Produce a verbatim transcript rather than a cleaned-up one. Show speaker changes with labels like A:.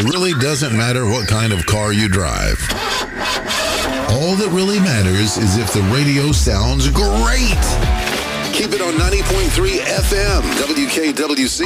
A: It really doesn't matter what kind of car you drive. All that really matters is if the radio sounds great. Keep it on ninety point three F M, W K W C.